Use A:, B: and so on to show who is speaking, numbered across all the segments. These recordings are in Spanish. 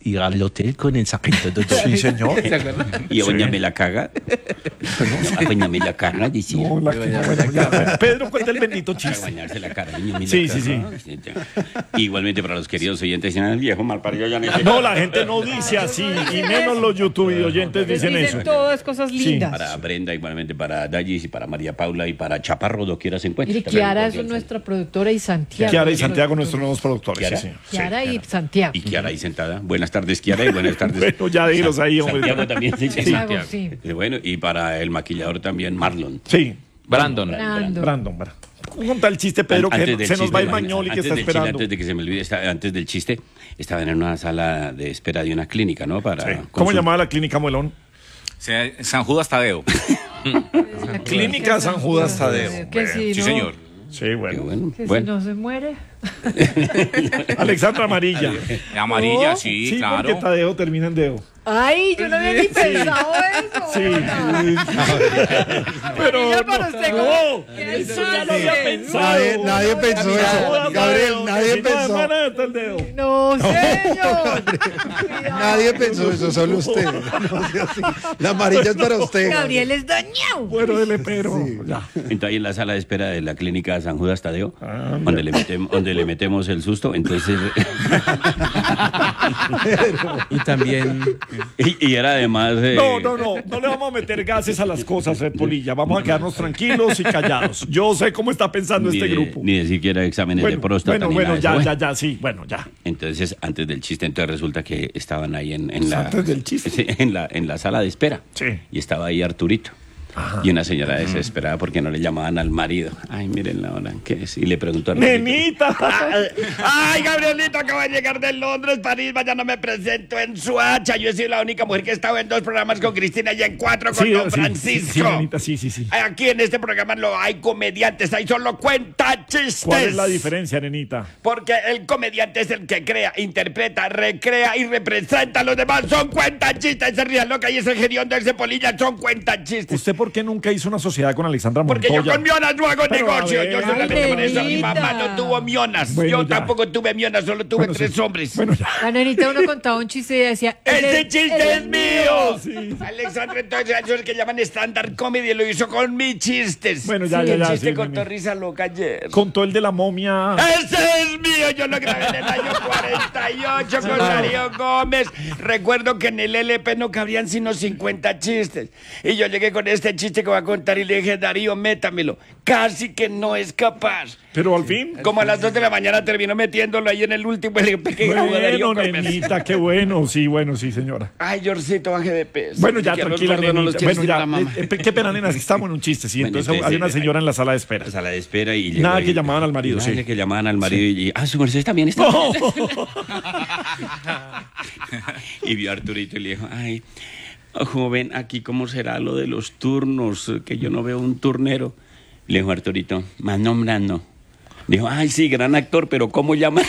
A: ir al hotel con el sargento Dodó.
B: Sí, señor.
C: Y doña
B: Sí.
C: me la caga. A doña me la caga, decía.
B: No, bueno, ya. Pedro, cuenta el bendito
C: Para
B: chiste.
C: bañarse la cara. doña me la
B: Sí,
C: caga.
B: sí,
C: Igualmente para los queridos oyentes, el viejo malparido ya no sé.
B: No, la gente no dice así, y menos los YouTube y oyentes dicen eso.
D: todas cosas lindas.
C: Para Brenda, igualmente para Dallis y para María Paula y para Chaparro, doquiera se encuentra.
D: Y Kiara es nuestra productora y Santiago.
B: Kiara y Santiago, nuestros nuevos productores.
C: Kiara.
B: Sí, sí.
D: Kiara y Santiago.
C: Y Kiara ahí sentada. Buenas tardes, Kiara, y buenas tardes.
B: Bueno, ya dilos ahí, hombre.
C: Santiago también. Sí.
D: Santiago, sí.
C: Bueno, y para el maquillador también, Marlon.
B: Sí,
E: Brandon.
B: Brandon. Conta el chiste, Pedro,
C: Antes
B: que
C: del
B: se nos va a ir
C: chiste,
B: Mañoli, que
C: antes
B: está
C: del chiste,
B: esperando.
C: antes de que se me olvide, antes del chiste, estaban en una sala de espera de una clínica, ¿no? Para
B: Sí. ¿Cómo llamaba la clínica Muelón?
E: San Judas Tadeo.
B: Clínica San Judas Tadeo.
D: Que si
E: Sí,
D: no,
E: señor.
B: Sí,
C: Qué
B: bueno.
C: bueno.
D: que
C: Bueno.
D: si no se muere.
B: Alexandra Amarilla.
E: Amarilla,
D: No.
E: sí,
B: Sí,
E: claro.
B: porque Tadeo termina en Deo.
D: Ay, yo no había ni pensado eso.
B: Sí.
D: Pero
B: Pero
D: para usted,
B: no,
D: ¿cómo?
B: eso ya lo había pensado.
F: Nadie pensó eso. Gabriel, nadie pensó.
D: No, señor.
F: Nadie pensó eso, solo usted. No sea así. La amarilla es para usted.
D: Gabriel es dañado.
B: Bueno, dele, pero ya.
C: Entonces ahí en la sala de espera de la clínica San Judas Tadeo,
B: Ah,
C: donde le metemos el susto, entonces
A: Y también
C: y era además
B: No le vamos a meter gases a las cosas, Red Polilla. Vamos a quedarnos tranquilos y callados. Yo sé cómo está pensando este grupo.
C: ni de siquiera exámenes de próstata ni nada de eso.
B: ya, sí, bueno, ya.
C: Entonces, antes del chiste, entonces resulta que estaban ahí en la
B: Antes del chiste.
C: sí, en la sala de espera.
B: Sí.
C: Y estaba ahí Arturito. Y una señora desesperada porque no le llamaban al marido. Ay, miren la hora, ¿qué es? Y le preguntó a Arturito.
B: ¡Nenita!
G: Ay, Gabrielito, acabo de llegar de Londres, París, mañana me presento en Suacha. Yo he sido la única mujer que ha estado en 2 programas con Cristina y en 4 con Don Francisco.
B: Sí, nenita, sí.
G: Aquí en este programa no hay comediantes, hay solo cuentachistes.
B: ¿Cuál es la diferencia, nenita?
G: Porque el comediante es el que crea, interpreta, recrea y representa a los demás. Son cuentachistes, ese Rías Loca y ese Geriondo, ese Polilla, son cuentachistes.
B: ¿Usted por qué nunca hizo una sociedad con Alexandra Montoya?
G: Porque yo con mionas no hago
B: Pero,
G: negocio.
B: a ver,
G: Yo solamente con eso. Mi
D: nenita.
G: mamá no tuvo mionas.
B: Bueno,
G: yo
B: ya.
G: tampoco tuve mionas, solo tuve
B: Bueno,
G: 3
B: sí.
G: hombres.
B: Bueno, ya.
D: La nenita uno contaba un chiste y decía,
G: ¡Ese chiste es mío!
B: Sí.
G: Alexandra, entonces, eso es el que llaman stand-up comedy, lo hizo con mis chistes.
B: Bueno, ya,
G: Sí,
B: ya,
G: el
B: ya,
G: chiste
B: sí,
G: contó
B: nene.
G: risa loca ayer.
B: Contó el de la momia.
G: ¡Ese es mío! Yo lo grabé en el año 48 con Darío Gómez. Recuerdo que en el LP no cabrían sino 50 chistes. Y yo llegué con este chiste que voy a contar y le dije, Darío, métamelo. Casi que no es capaz.
B: Pero al fin.
G: Como a las 2 de la mañana terminó metiéndolo ahí en el último LP que grabó Darío
B: Bueno,
G: Gómez.
B: nenita, qué bueno. Sí, señora.
G: Ay, Jorcito, baje de peso.
B: Bueno, ya,
G: Que a los
B: tranquila,
G: gordos no los
B: nenita.
G: quieres
B: Bueno, ya.
G: decir a la mamá.
B: Qué pena, nena, si estamos en un chiste, sí.
C: Bueno,
B: Entonces
C: entonces,
B: hay una señora en la sala de espera.
C: La sala de espera y llegó
B: Nada
C: ahí.
B: que llamaban al marido,
C: Nada
B: sí.
C: que llamaban al marido y su merced también está.
B: No.
C: Y vio a Arturito y le dijo, ay, joven, aquí cómo será lo de los turnos, que yo no veo un turnero. Le dijo Arturito, más nombrando. Dijo, ay, sí, gran actor, pero ¿cómo llama?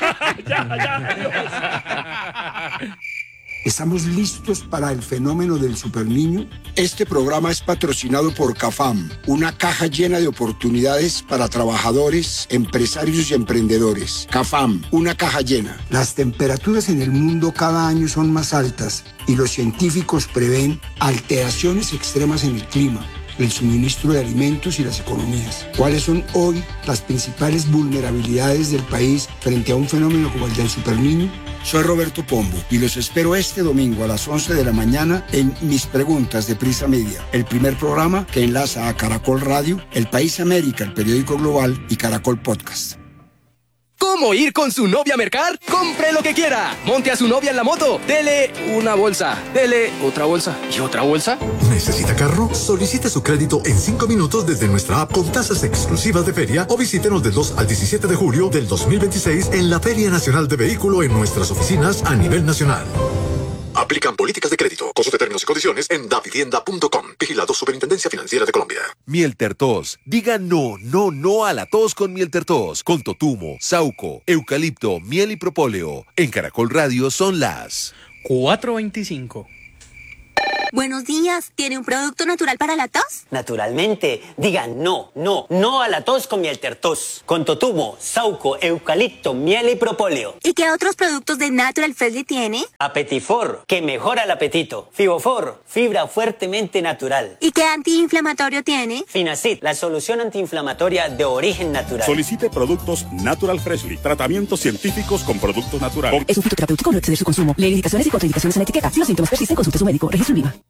H: ¿Estamos listos para el fenómeno del superniño? Este programa es patrocinado por CAFAM, una caja llena de oportunidades para trabajadores, empresarios y emprendedores. CAFAM, una caja llena. Las temperaturas en el mundo cada año son más altas y los científicos prevén alteraciones extremas en el clima, el suministro de alimentos y las economías. ¿Cuáles son hoy las principales vulnerabilidades del país frente a un fenómeno como el del superniño? Soy Roberto Pombo y los espero este domingo a las 11 de la mañana en Mis Preguntas de Prisa Media, el primer programa que enlaza a Caracol Radio, El País América, el periódico global y Caracol Podcast.
I: ¿Cómo ir con su novia a mercar? ¡Compre lo que quiera! Monte a su novia en la moto. Dele una bolsa. Dele otra bolsa. ¿Y otra bolsa?
J: ¿Necesita carro? Solicite su crédito en 5 minutos desde nuestra app con tasas exclusivas de feria o visítenos del 2 al 17 de julio del 2026 en la Feria Nacional de Vehículo en nuestras oficinas a nivel nacional. Aplican políticas de crédito. Consulte términos y condiciones en davivienda.com. Vigilado Superintendencia Financiera de Colombia.
K: Miel Tertos. Diga no a la tos con Miel Tertos. Con totumo, sauco, eucalipto, miel y propóleo. En Caracol Radio son las
L: 4:25. Buenos días. ¿Tiene un producto natural para la tos?
M: Naturalmente. Diga no a la tos con Mieltertos. Con totumo, sauco, eucalipto, miel y propóleo.
L: ¿Y qué otros productos de Natural Freshly tiene?
M: Apetifor, que mejora el apetito. Fibofor, fibra fuertemente natural.
L: ¿Y qué antiinflamatorio tiene?
M: Finacid, la solución antiinflamatoria de origen natural.
N: Solicite productos Natural Freshly. Tratamientos científicos con productos naturales.
O: Es un fitoterapéutico, no exceder su consumo. Lee indicaciones y contraindicaciones en la etiqueta. Si los síntomas persisten, consulte a su médico. Registro INVIMA.